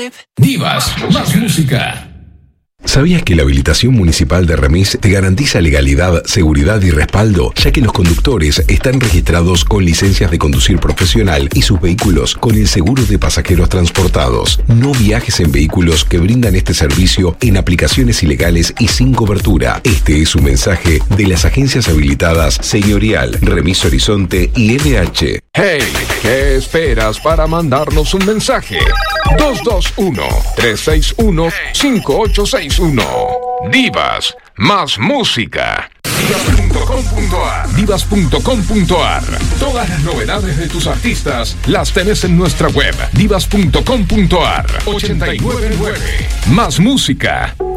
Divas, más música. ¿Sabías que la habilitación municipal de Remis te garantiza legalidad, seguridad y respaldo, ya que los conductores están registrados con licencias de conducir profesional y sus vehículos con el seguro de pasajeros transportados? No viajes en vehículos que brindan este servicio en aplicaciones ilegales y sin cobertura. Este es un mensaje de las agencias habilitadas Señorial, Remis Horizonte y MH. Hey, ¿qué esperas para mandarnos un mensaje? 221-361-5861. Divas, más música. Divas.com.ar. Todas las novedades de tus artistas las tenés en nuestra web. Divas.com.ar. 899. Más música.